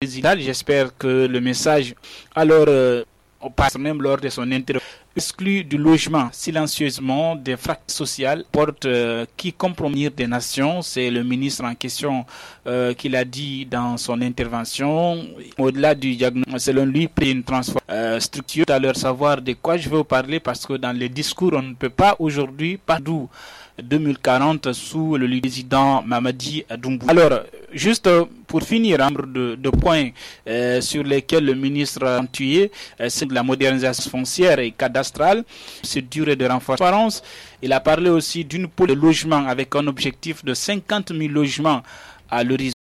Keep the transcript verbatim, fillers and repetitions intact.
président. J'espère que le message, alors, euh, on passe même lors de son interview, exclu du logement silencieusement des fractures sociales porte euh, qui compromettent des nations. C'est le ministre en question euh, qui l'a dit dans son intervention. Au-delà du diagnostic, selon lui, pris une transformation euh, structure. À leur savoir de quoi je veux vous parler, parce que dans les discours, on ne peut pas aujourd'hui, pas d'où deux mille quarante sous le président Mamadi Doumbouya. Alors, juste pour finir, un nombre de, de points euh, sur lesquels le ministre a tué, euh, c'est de la modernisation foncière et cadastrale, c'est durée de renforcement. Il a parlé aussi d'une pôle de logement avec un objectif de cinquante mille logements à l'horizon